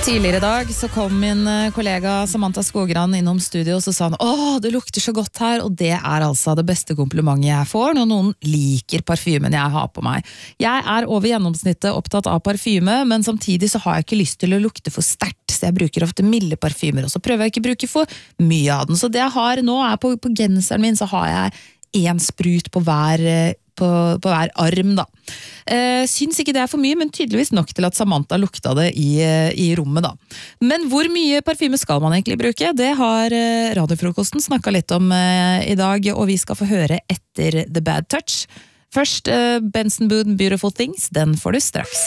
Tidligere I dag så kom min kollega Samantha Skogran innom studio og så sa han, det lukter så godt her, og det altså det beste komplimentet jeg får når noen liker parfymen jeg har på meg. Jeg over gjennomsnittet opptatt av parfyme, men samtidig så har jeg ikke lyst til å lukte for sterkt, så jeg bruker ofte milde parfymer, og så prøver jeg ikke å bruke for mye av den. Så det jeg har nå på genseren min, så har jeg en sprut på hver arm da. Syns ikke det for mye, men tydeligvis nok til at Samantha lukta det i rommet da. Men hvor mye parfyme skal man egentlig bruke? Det har radiofrokosten snakket litt om i dag, og vi skal få høre etter The Bad Touch. Først Benson Boone Beautiful Things, den får du straks.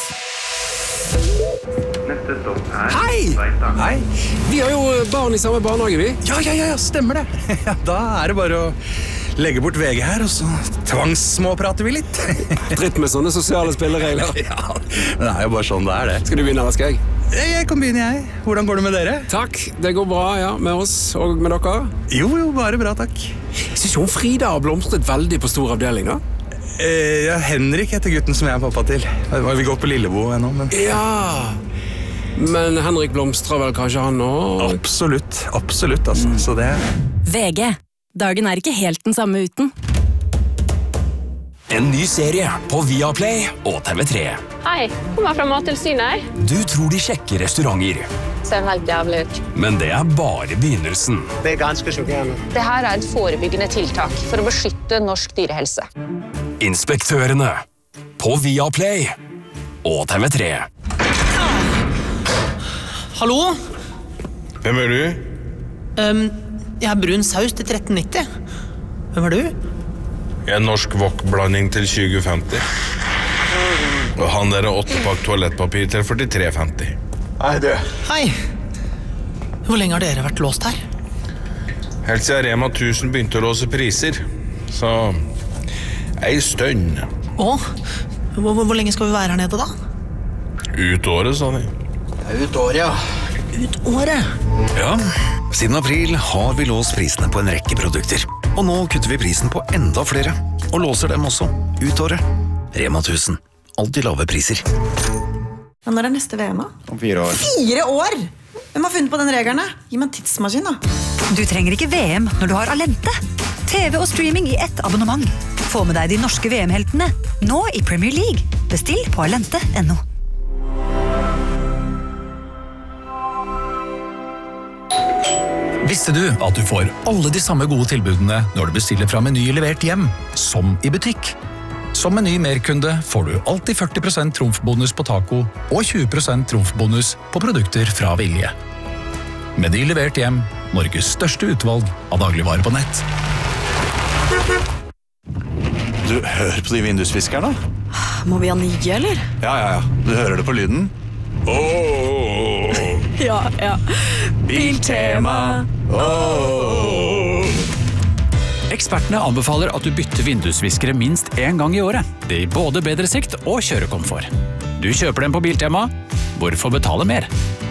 Neste stopp Hei! Hei! Vi har jo barn i samme barnehage, vi. Ja, stemmer det. Da det bare å legge bort VG her, og så tvangssmåprater vi litt. Dritt med sånne sosiale spilleregler. Ja, men det jo bare sånn det. Skal du begynne, eller skal jeg? Jeg kan begynne, jeg. Hvordan går det med dere? Takk, det går bra, ja, med oss og med dere. Jo, bare bra, takk. Jeg synes jo Frida har blomstret veldig på stor avdeling, da. Ja, Henrik heter gutten som jeg pappa til. Vi går på Lillebo ennå, men... Ja, men Henrik blomstrer vel kanskje han nå? Absolutt, altså. Så det... VG. Dagen ikke helt den samme uten. En ny serie på Viaplay og TV3. Hei, kommer fra Mattilsynet. Du tror de sjekker restauranter. Ser helt jævlig ut. Men det bare begynnelsen. Det ganske sjokkerende. Det her et forebyggende tiltak for å beskytte norsk dyrehelse. Inspektørene på Viaplay og TV3. Hallo? Hvem du? Jeg brun saus til 13,90. Hvem du? Jeg norsk wok-blanding til 20,50. Og han 8-pakk toalettpapir til 43,50. Hei, du. Hei. Hvor lenge har dere vært låst her? Helt siden Rema 1000 begynte å låse priser. Så ei stønn. Hvor lenge skal vi være her nede da? Ut året, sa de. Ut året, ja. Ut året? Ja, siden april har vi låst prisene på en rekke produkter. Og nå kutter vi prisen på enda flere, og låser dem også ut året. Rema 1000. Alltid lave priser. Men når neste VM da? Om 4 år. 4 år? Hvem har funnet på den regelen? Gi meg en tidsmaskin da. Du trenger ikke VM når du har Alente. TV og streaming i ett abonnement. Få med deg de norske VM-heltene, nå i Premier League. Bestill på alente.no. Visste du at du får alle de samme gode tilbudene når du bestiller fra Meny levert hjem, som i butikk? Som Meny Merkunde får du alltid 40% trumfbonus på taco og 20% trumfbonus på produkter fra Vilje. Meny levert hjem, Norges største utvalg av dagligvarer på nett. Du, hør på de vindusviskerne. Må vi ha nye, eller? Ja. Du hører det på lyden. Ja. Biltema. Ekspertene anbefaler at du bytter vindusviskere minst 1 gang i året. Det gir både bedre sikt og kjørekomfort. Du kjøper dem på Biltema. Hvorfor betale mer?